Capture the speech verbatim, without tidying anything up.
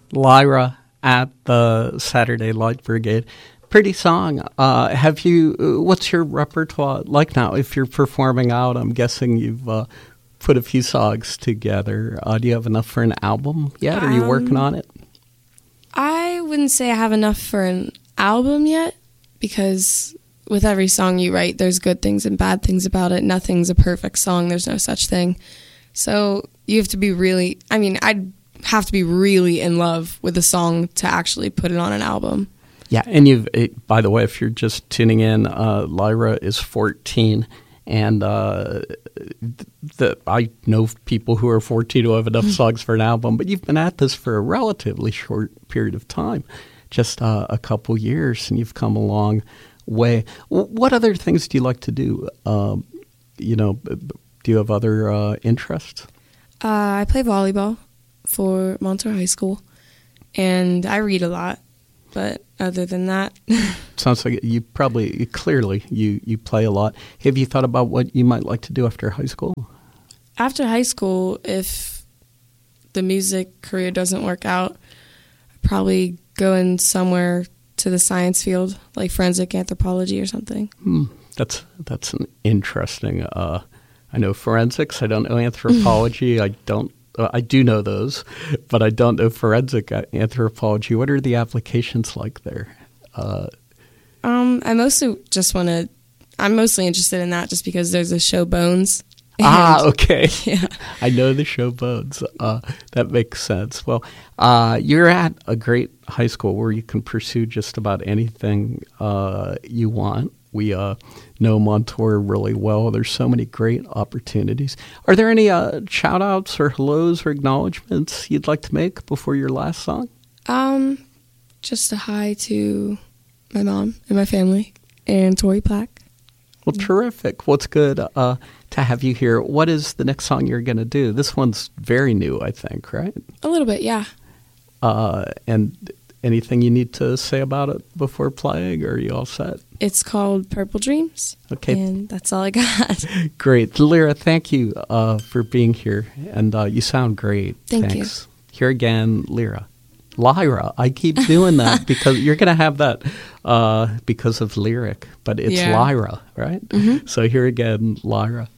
Lyra at the Saturday Light Brigade. Pretty song. Uh, have you? What's your repertoire like now? If you're performing out, I'm guessing you've uh, put a few songs together. Uh, do you have enough for an album yet? Are you Um, working on it? I wouldn't say I have enough for an album yet, because with every song you write, there's good things and bad things about it. Nothing's a perfect song. There's no such thing. So you have to be really, I mean, I'd have to be really in love with a song to actually put it on an album. Yeah, and you've, it, by the way, if you're just tuning in, uh, Lyra is fourteen, and uh, the, I know people who are fourteen who have enough songs for an album, but you've been at this for a relatively short period of time, just uh, a couple years, and you've come a long way. W- what other things do you like to do? Um, you know, do you have other uh, interests? Uh, I play volleyball for Montour High School, and I read a lot. But other than that, sounds like you probably clearly you, you play a lot. Have you thought about what you might like to do after high school? After high school, if the music career doesn't work out, I'd probably go in somewhere to the science field, like forensic anthropology or something. Hmm, that's that's an interesting. Uh, I know forensics. I don't know anthropology. I don't. Uh, I do know those, but I don't know forensic anthropology. What are the applications like there? Uh, um, I mostly just want to. I'm mostly interested in that just because there's a show Bones. Ah, okay. Yeah. I know the show Bones. Uh, that makes sense. Well, uh, you're at a great high school where you can pursue just about anything uh, you want. We uh, know Montour really well. There's so many great opportunities. Are there any uh, shout-outs or hellos or acknowledgments you'd like to make before your last song? Um, just a hi to my mom and my family and Tori Plack. Well, terrific. Well, it's good uh, to have you here. What is the next song you're going to do? This one's very new, I think, right? A little bit, yeah. Uh, and anything you need to say about it before playing, or are you all set? It's called Purple Dreams. Okay. And that's all I got. Great. Lyra, thank you uh, for being here. And uh, you sound great. Thank Thanks. you. Here again, Lyra. Lyra. I keep doing that because you're going to have that uh, because of lyric, but it's Yeah. Lyra, right? Mm-hmm. So here again, Lyra.